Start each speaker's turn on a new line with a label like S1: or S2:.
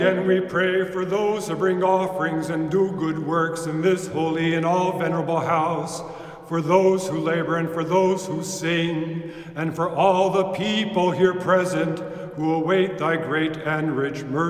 S1: And we pray for those who bring offerings and do good works in this holy and all venerable house, for those who labor and for those who sing, and for all the people here present who await thy great and rich mercy.